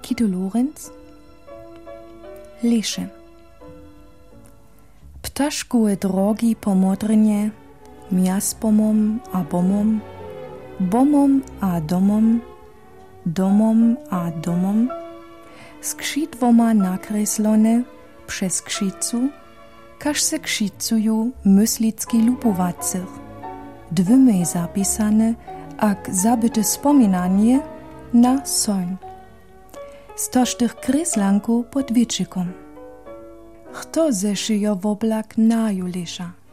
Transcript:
Kito Lorenz. Leše. Ptaszkuje drogi po modrnie, miaspomom a bomom, bomom a domom, domom a domom, skrzydłoma nakreslone przez krzycu, każ se krzycuju myslicki lupowacych. Dwymy zapisane, ak zabyte wspominanie na soń. Stoż tych kreslanku pod wieczykom. Kto zeszyjo w oblak naju Lesza?